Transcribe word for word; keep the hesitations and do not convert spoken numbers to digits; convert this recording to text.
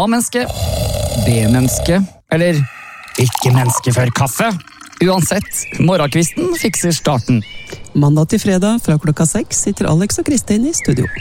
A-menneske, B-menneske, eller ikke menneske før kaffe. Uansett, morgenkvisten fikser starten. Mandag til fredag fra klokka seks sitter Alex og Kristin i studio.